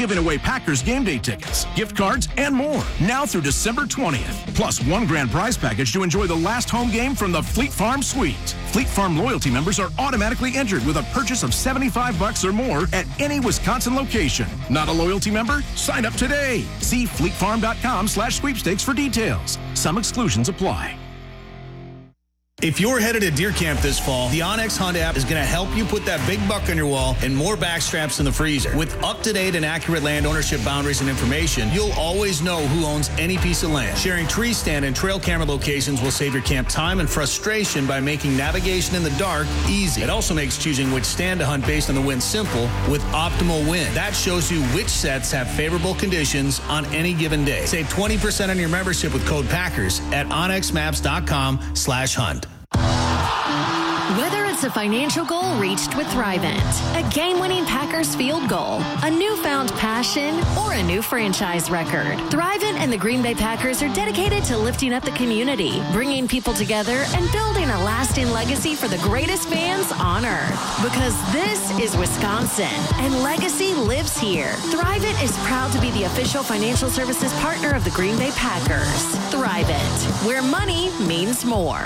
giving away Packers game day tickets, gift cards, and more now through December 20th. Plus $1 grand prize package to enjoy the last home game from the Fleet Farm Suite. Fleet Farm loyalty members are automatically entered with a purchase of $75 or more at any Wisconsin location. Not a loyalty member? Sign up today. See fleetfarm.com/sweepstakes for details. Some exclusions apply. If you're headed to deer camp this fall, the onX Hunt app is going to help you put that big buck on your wall and more backstraps in the freezer. With up-to-date and accurate land ownership boundaries and information, you'll always know who owns any piece of land. Sharing tree stand and trail camera locations will save your camp time and frustration by making navigation in the dark easy. It also makes choosing which stand to hunt based on the wind simple with optimal wind. That shows you which sets have favorable conditions on any given day. Save 20% on your membership with code PACKERS at onxmaps.com/hunt. Whether it's a financial goal reached with Thrivent, a game-winning Packers field goal, a newfound passion, or a new franchise record, Thrivent and the Green Bay Packers are dedicated to lifting up the community, bringing people together, and building a lasting legacy for the greatest fans on earth. Because this is Wisconsin, and legacy lives here. Thrivent is proud to be the official financial services partner of the Green Bay Packers. Thrivent, where money means more.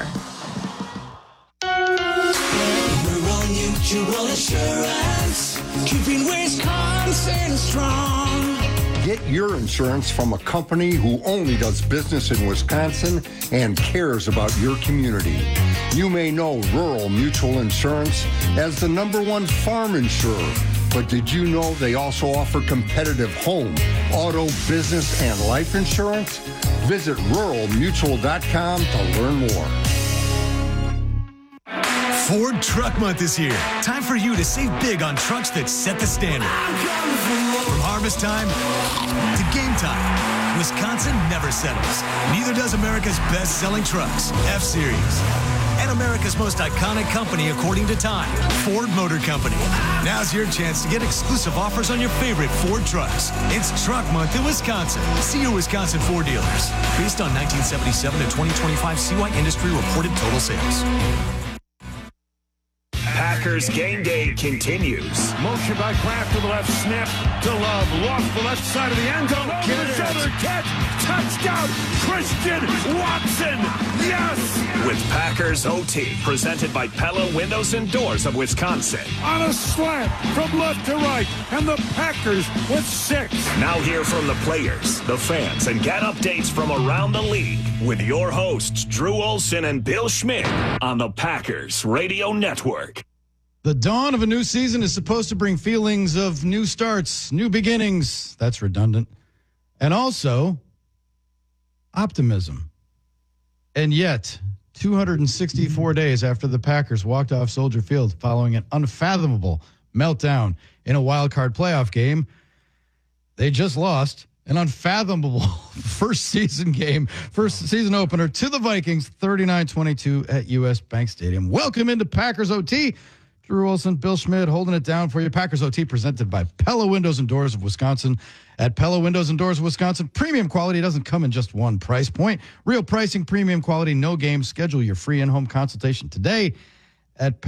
Rural Mutual Insurance, keeping Wisconsin strong. Get your insurance from a company who only does business in Wisconsin and cares about your community. You may know Rural Mutual Insurance as the #1 farm insurer, but did you know they also offer competitive home, auto, business, and life insurance? Visit ruralmutual.com to learn more. Ford Truck Month is here. Time for you to save big on trucks that set the standard. From harvest time to game time, Wisconsin never settles. Neither does America's best-selling trucks, F-Series. And America's most iconic company, according to Time, Ford Motor Company. Now's your chance to get exclusive offers on your favorite Ford trucks. It's Truck Month in Wisconsin. See your Wisconsin Ford dealers. Based on 1977 to 2025 CY Industry reported total sales. Packers game day continues. Motion by Kraft to the left, snap to Love, lost the left side of the end zone, over the shoulder, catch, touchdown, Christian Watson, yes! With Packers OT, presented by Pella Windows and Doors of Wisconsin. On a slant from left to right, and the Packers with 6. Now hear from the players, the fans, and get updates from around the league with your hosts, Drew Olson and Bill Schmidt on the Packers Radio Network. The dawn of a new season is supposed to bring feelings of new starts, new beginnings. That's redundant. And also optimism. And yet, 264 days after the Packers walked off Soldier Field following an unfathomable meltdown in a wild card playoff game, they just lost an unfathomable first season opener to the Vikings, 39-22 at U.S. Bank Stadium. Welcome into Packers OT. Drew Olson, Bill Schmidt holding it down for you. Packers OT presented by Pella Windows and Doors of Wisconsin. At Pella Windows and Doors of Wisconsin, premium quality doesn't come in just one price point. Real pricing, premium quality, no games. Schedule your free in-home consultation today at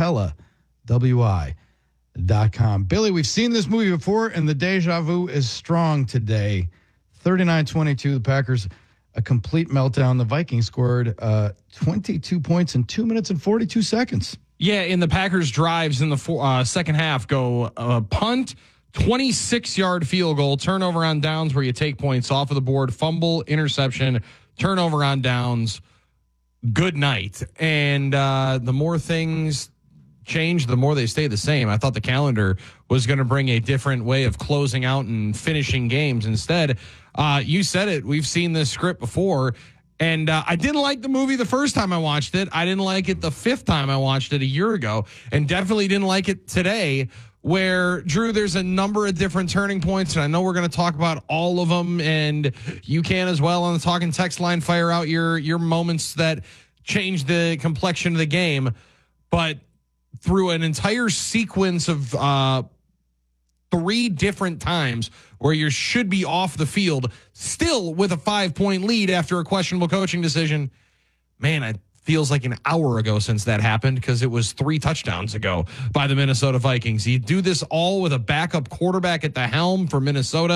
PellaWI.com. Billy, we've seen this movie before, and the deja vu is strong today. 39-22, the Packers, a complete meltdown. The Vikings scored 22 points in 2 minutes and 42 seconds. Yeah, in the Packers' drives in the second half go punt, 26-yard field goal, turnover on downs where you take points off of the board, fumble, interception, turnover on downs. Good night. And the more things change, the more they stay the same. I thought the calendar was going to bring a different way of closing out and finishing games. Instead, you said it. We've seen this script before. And I didn't like the movie the first time I watched it. I didn't like it the fifth time I watched it a year ago. And definitely didn't like it today, where, Drew, there's a number of different turning points. And I know we're going to talk about all of them. And you can as well on the Talking Text line fire out your moments that changed the complexion of the game. But through an entire sequence of 3 different times where you should be off the field, still with a 5-point lead after a questionable coaching decision. Man, it feels like an hour ago since that happened, because it was 3 touchdowns ago by the Minnesota Vikings. You do this all with a backup quarterback at the helm for Minnesota.